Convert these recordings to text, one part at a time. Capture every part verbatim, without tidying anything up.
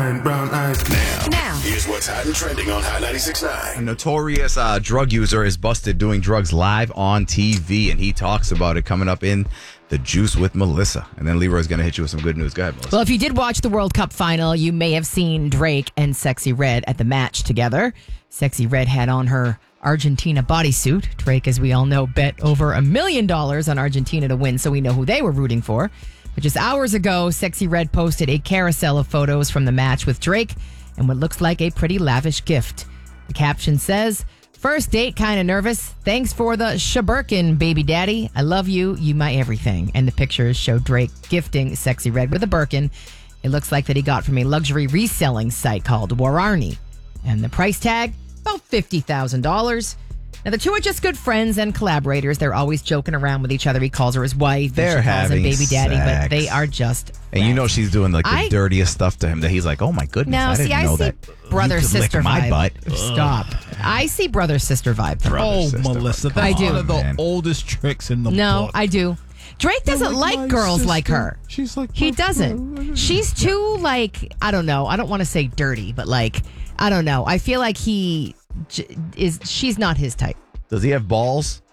Brown eyes. Now, Now. here's what's hot and trending on Hot ninety-six point nine. A notorious uh, drug user is busted doing drugs live on T V, and he talks about it coming up in The Juice with Melissa. And then Leroy's going to hit you with some good news. Go ahead, Melissa. Well, if you did watch the World Cup final, you may have seen Drake and Sexy Red at the match together. Sexy Red had on her Argentina bodysuit. Drake, as we all know, bet over a million dollars on Argentina to win, so we know who they were rooting for. But just hours ago, Sexy Red posted a carousel of photos from the match with Drake and what looks like a pretty lavish gift. The caption says, "First date, kind of nervous. Thanks for the shaburkin, baby daddy. I love you. You my everything." And the pictures show Drake gifting Sexy Red with a Birkin. It looks like that he got from a luxury reselling site called Wararni. And the price tag, about fifty thousand dollars. Now, the two are just good friends and collaborators. They're always joking around with each other. He calls her his wife. They're and she calls having him baby daddy, sex. but they are just And you know she's doing like the I- dirtiest stuff to him that he's like, oh my goodness, No, I see, didn't I know see that. brother You could lick sister my vibe. butt. Stop. I see brother sister vibe. from Brother, Oh, sister, Melissa, but that's I do. one of the Man. oldest tricks in the No, book. I do. Drake doesn't like like, my girls like sister. her. She's like He my doesn't. friend. She's too like I don't know. I don't want to say dirty, but like I don't know. I feel like he j- is. She's not his type. Does he have balls?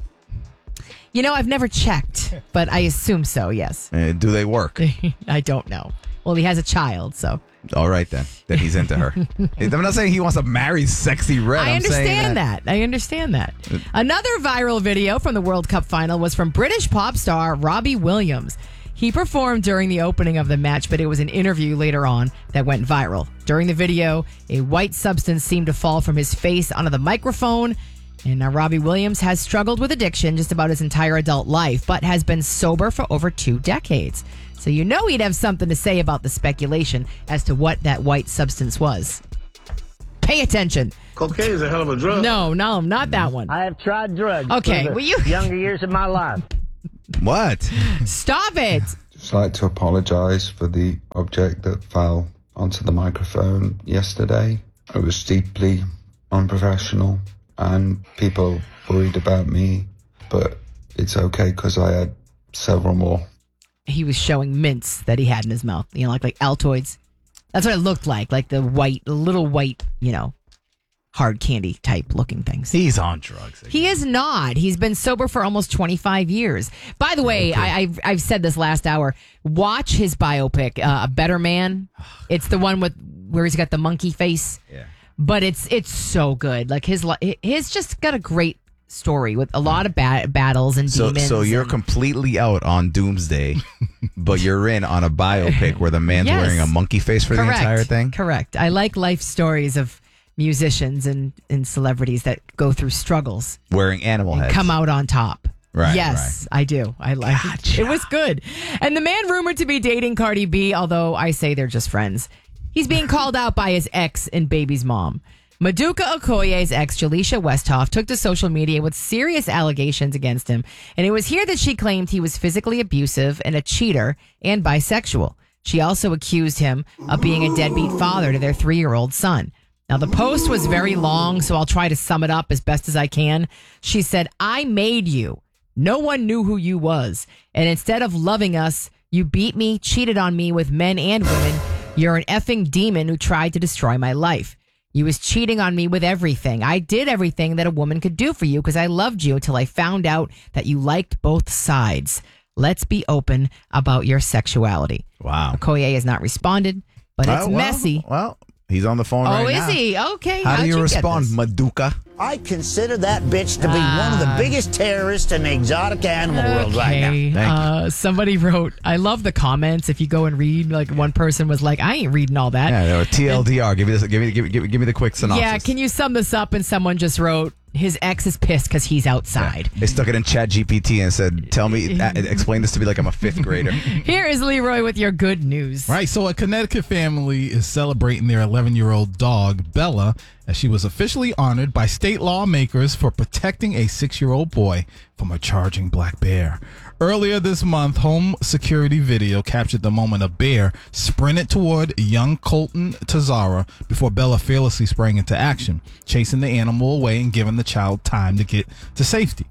You know, I've never checked, but I assume so. Yes. Uh, do they work? I don't know. Well, he has a child, so All right, then. Then he's into her. I'm not saying he wants to marry Sexy Red. I I'm saying understand that. I understand that. Another viral video from the World Cup final was from British pop star Robbie Williams. He performed during the opening of the match, but it was an interview later on that went viral. During the video, a white substance seemed to fall from his face onto the microphone. And now Robbie Williams has struggled with addiction just about his entire adult life, but has been sober for over two decades. So you know he'd have something to say about the speculation as to what that white substance was. Pay attention. Cocaine is a hell of a drug. No, no, not that one. I have tried drugs. Okay, for the will you- younger years of my life. What? Stop it. Just like to apologise for the object that fell onto the microphone yesterday. It was deeply unprofessional and people worried about me, but it's okay because I had several more. He was showing mints that he had in his mouth, you know, like like Altoids. That's what it looked like, like the white, little white, you know, hard candy type looking things. He's on drugs. He is not. He's been sober for almost twenty-five years. By the way, I, I've, I've said this last hour. Watch his biopic, uh, A Better Man. It's the one with where he's got the monkey face. Yeah. But it's it's so good. Like his li- his just got a great story with a lot of ba- battles and So, demons. so you're and- completely out on Doomsday, but you're in on a biopic where the man's Yes. wearing a monkey face for Correct. the entire thing? Correct. I like life stories of musicians and, and celebrities that go through struggles Wearing animal and heads. come out on top. Right, Yes, I do. I like it. It was good. And the man rumored to be dating Cardi B, although I say they're just friends. He's being called out by his ex and baby's mom. Maduka Okoye's ex, Jaleisha Westhoff, took to social media with serious allegations against him. And it was here that she claimed he was physically abusive and a cheater and bisexual. She also accused him of being a deadbeat father to their three-year-old son. Now, the post was very long, so I'll try to sum it up as best as I can. She said, "I made you. No one knew who you was. And instead of loving us, you beat me, cheated on me with men and women. You're an effing demon who tried to destroy my life. You was cheating on me with everything. I did everything that a woman could do for you because I loved you until I found out that you liked both sides. Let's be open about your sexuality." Wow. Okoye has not responded, but it's Oh, well, messy. Well, he's on the phone Oh, right is now. he? Okay. How how'd do you, get respond, this? Maduka? I consider that bitch to be one of the biggest terrorists in the exotic animal world right now. Okay. Thank Uh, somebody wrote, I love the comments. If you go and read, like one person was like, I ain't reading all that. Yeah, they were T L D R. Give me this. Give me. Give me. Give me, give me the quick synopsis. Yeah, can you sum this up? And someone just wrote, his ex is pissed because he's outside. They stuck it in Chat G P T and said, "Tell me, uh, explain this to me like I'm a fifth grader." Here is Leroy with your good news. Right, so a Connecticut family is celebrating their eleven-year-old dog, Bella, as she was officially honored by state lawmakers for protecting a six-year-old boy from a charging black bear. Earlier this month, home security video captured the moment a bear sprinted toward young Colton Tazara before Bella fearlessly sprang into action, chasing the animal away and giving the child time to get to safety.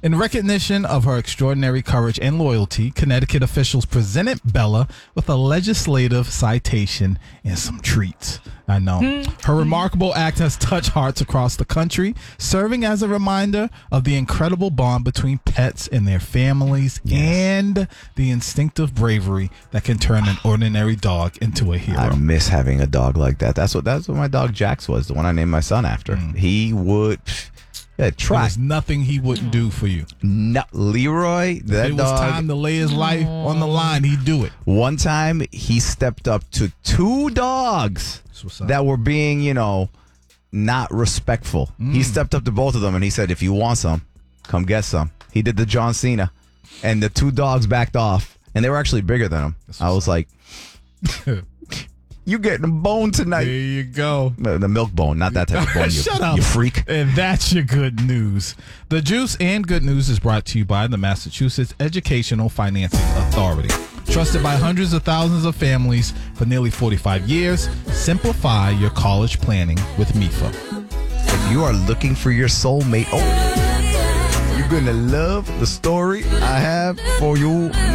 In recognition of her extraordinary courage and loyalty, Connecticut officials presented Bella with a legislative citation and some treats. I know. Her remarkable act has touched hearts across the country, serving as a reminder of the incredible bond between pets and their families and the instinctive bravery that can turn an ordinary dog into a hero. I miss having a dog like that. That's what that's what my dog Jax was, the one I named my son after. Mm. He would yeah, try. There's nothing he wouldn't do for you. No, Leroy, that If it was dog. time to lay his life on the line, he'd do it. One time, he stepped up to two dogs what's up. that were being, you know, not respectful. Mm. He stepped up to both of them and he said, if you want some, come get some. He did the John Cena. And the two dogs backed off. And they were actually bigger than him. I was like, you getting a bone tonight. There you go. The, the milk bone, not that type of bone. You, Shut up. You freak. And that's your good news. The Juice and Good News is brought to you by the Massachusetts Educational Financing Authority. Trusted by hundreds of thousands of families for nearly forty-five years, simplify your college planning with M I F A. If you are looking for your soulmate, oh, you're going to love the story I have for you